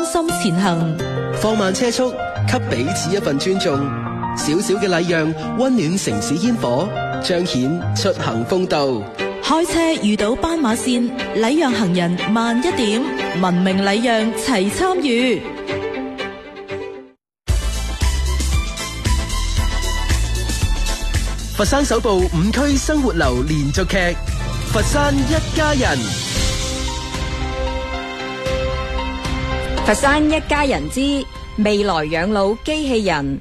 心前行。 放慢車速，給彼此一份尊重。小小嘅禮讓，溫暖城市煙火，彰顯出行風度。 開車遇到斑馬線，禮讓行人慢一點，文明禮讓齊參與。 佛山首部5區生活流連續劇《佛山一家人》。 佛山一家人之未來養老機器人。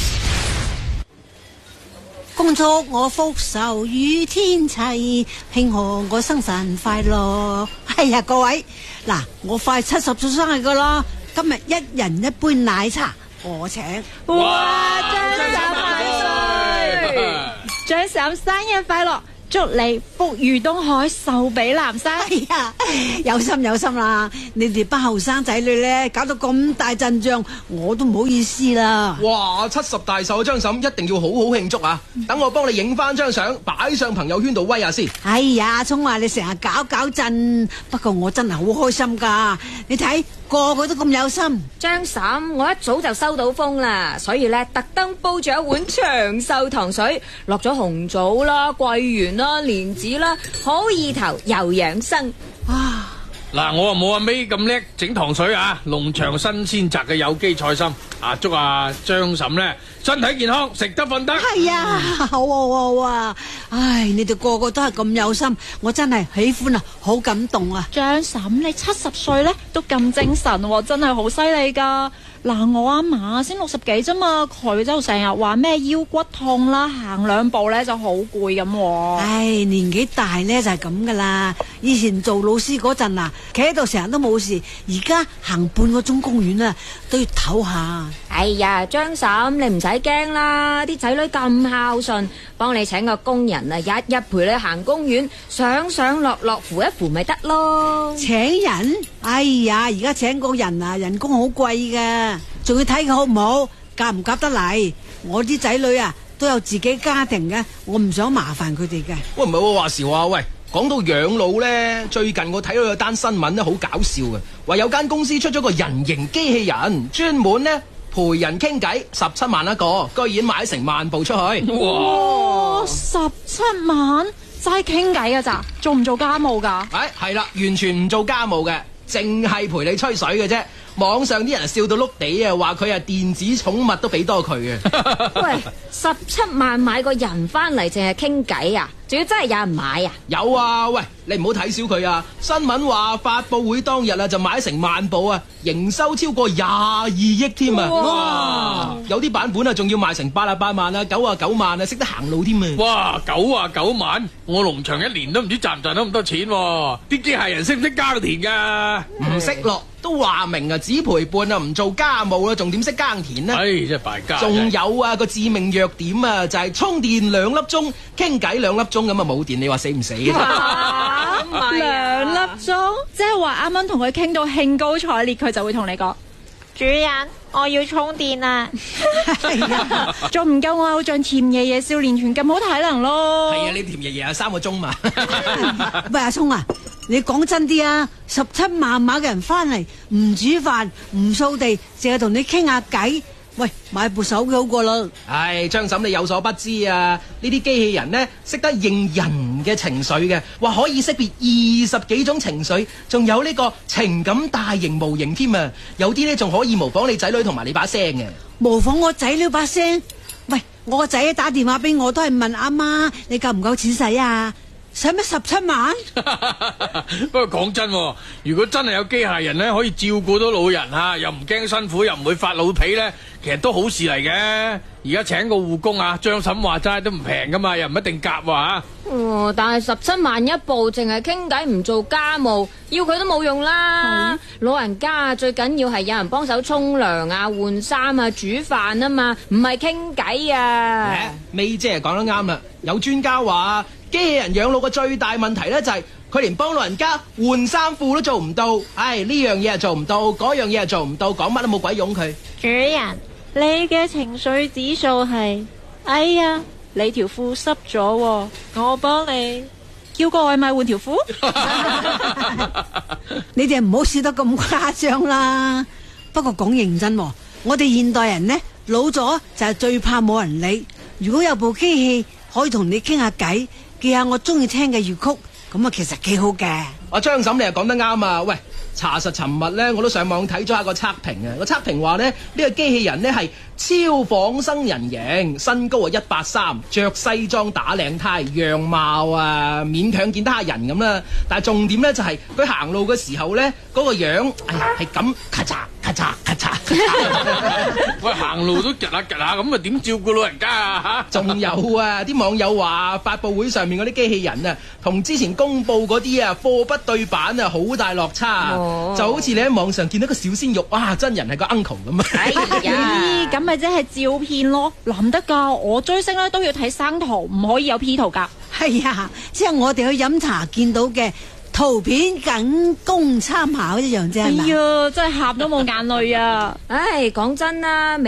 恭祝我福壽與天齊，慶賀我生辰快樂。哎呀，各位，嗱，我快70歲生日噶啦，今日一人一杯奶茶，我請。 哇，張嬸萬歲！張嬸生日快樂！祝你福如東海，壽比南山。 哎呀，有心啦！你哋班後生仔女咧，搞到咁大陣仗，我都唔好意思啦。 哇，70大壽張嬸一定要好好慶祝啊！等我幫你影翻張相，擺上朋友圈度威下先。 哎呀，聰話你成日搞震，不過我真係好開心噶。你睇個個都咁有心。 張嬸，我一早就收到風啦，所以咧特登煲咗一碗長壽糖水，落咗紅棗啦、桂圓啦、蓮子啦，好意頭又養生啊！ 嗱，我啊冇阿 May 咁叻整糖水啊，農場新鮮摘嘅有機菜心啊，祝阿張嬸咧身體健康，食得瞓得。 係啊，好啊！唉，你哋個個都係咁有心，我真係喜歡啊，好感動啊！ 張嬸，你70歲咧都咁精神喎，真係好犀利噶。嗱，我阿嫲先60幾啫嘛，佢就成日話咩腰骨痛啦，行2步咧就好攰咁。 唉，年紀大咧就係咁噶啦。以前做老師嗰陣啊，企喺度成日都冇事，而家行半個鐘公園啊，都要唞下。 哎呀，張嬸你唔使驚啦，啲仔女咁孝順，幫你請個工人啊，日日陪你行公園，上上落落扶一扶咪得咯。 請人？哎呀，而家請個人啊，人工好貴噶，仲要睇佢好唔好，夾唔夾得嚟。我啲仔女啊都有自己家庭嘅，我唔想麻煩佢哋嘅。 喂，唔係喎，話時話喂，講到養老咧，最近我睇到有單新聞咧，好搞笑嘅，話有間公司出咗個人形機器人，專門咧陪人傾偈，17萬一個，居然賣成萬部出去。 哇，17萬齋傾偈噶咋？做唔做家務噶？ 係啦，完全唔做家務嘅，淨係陪你吹水嘅啫。網上啲人笑到碌地啊，話佢係電子寵物都俾多佢嘅。 喂，17萬買個人翻嚟淨係傾偈啊？仲要真係有人買啊？ 有啊，喂，你唔好睇小佢啊！新聞話發佈會當日啊就買成萬部啊，營收超過22億添啊！哇！有啲版本啊仲要賣成88萬啊、99萬啊，識得行路添啊！ 哇，99萬，我農場一年都唔知賺唔賺到咁多錢喎！啲機械人識唔識耕田噶？ 唔識咯，都話明啊，只陪伴啊，唔做家務啊，仲點識耕田呢？ 唉，真係敗家！ 仲有啊，個致命弱點啊，就係充電2粒鐘，傾偈2粒鐘咁啊冇電，你話死唔死啊 ？2粒鐘，即係話啱啱同佢傾到興高采烈，佢就會同你講：主人，我要充電啊！仲唔夠我偶像甜爺爺少年團咁好體能咯？ 係啊，你甜爺爺有3個鐘嘛？ 喂，阿聰啊，你講真啲啊！17萬碼嘅人翻嚟，唔煮飯，唔掃地，淨係同你傾下偈。喂，買部手機好過啦。 唉，張嬸你有所不知啊！呢啲機器人呢，識得認人嘅情緒嘅，話可以識別20幾種情緒，仲有呢個情感大型模型添啊！有啲呢，仲可以模仿你仔女同埋你把聲嘅。 模仿我仔女把聲？喂，我個仔打電話俾我都係問阿媽，你夠唔夠錢使啊？使乜17萬？ 不過講真，如果真係有機械人咧，可以照顧到老人啊，又唔驚辛苦，又唔會發老脾咧，其實都好事嚟嘅。而家請個護工啊，張嬸話齋都唔平噶嘛，又唔一定夾喎。 但係17萬一部，淨係傾偈唔做家務，要佢都冇用啦。老人家最緊要係有人幫手沖涼啊、換衫啊、煮飯啊嘛，唔係傾偈啊。 May姐講得啱啦，有專家話機器人養老嘅最大問題咧就係佢連幫老人家換衫褲都做唔到。唉，呢樣嘢又做唔到，嗰樣嘢又做唔到，講乜都冇鬼用佢。 主人，你嘅情緒指數係，哎呀，你條褲濕咗，我幫你叫個外賣換條褲。 你哋唔好笑得咁誇張啦！ 不過講認真喎，我哋現代人呢，老咗就係最怕冇人理。如果有部機器可以同你傾下偈，記下我中意聽嘅粵曲，咁啊其實幾好嘅。 阿張嬸你又講得啱啊！喂，查實尋日呢，我都上網睇咗下個測評啊。個測評話呢，呢個機器人呢係超仿生人形，身高啊183，着西裝打領呔，樣貌啊勉強見得下人咁啦。但係重點呢，就係佢行路嘅時候呢，嗰個樣，哎呀係咁咔嚓咔嚓咔嚓。 喂，行路都趌下趌下咁啊，點照顧老人家啊？嚇！ 仲有啊，啲網友話發佈會上面嗰啲機器人啊，同之前公佈嗰啲啊貨不對版啊，好大落差。就好似你喺網上見到個小鮮肉，哇！真人係個 uncle 咁啊！ 哎呀， 咁咪即係照片咯，諗得噶。我追星咧都要睇生圖，唔可以有 P 圖噶。 係啊，即係我哋去飲茶見到嘅圖片，僅供參考一樣啫，係嘛？ 哎呀，真係喊都冇眼淚啊！ 唉，講真啦。